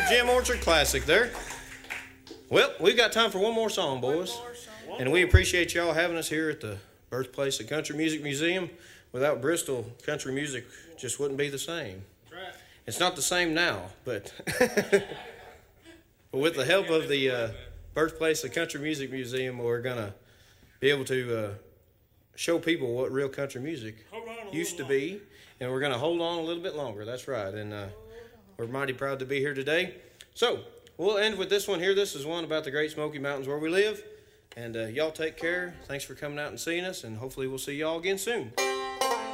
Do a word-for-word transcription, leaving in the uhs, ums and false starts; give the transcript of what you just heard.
Jim Orchard Classic there. Well, we've got time for one more song, boys. And we appreciate y'all having us here at the birthplace of Country Music Museum. Without Bristol, country music just wouldn't be the same. It's not the same now, but, but with the help of the uh, birthplace of Country Music Museum, we're going to be able to uh, show people what real country music used to be. And we're going to hold on a little bit longer. That's right. And uh, we're mighty proud to be here today. So we'll end with this one here. This is one about the Great Smoky Mountains where we live. And uh, y'all take care. Thanks for coming out and seeing us. And hopefully we'll see y'all again soon.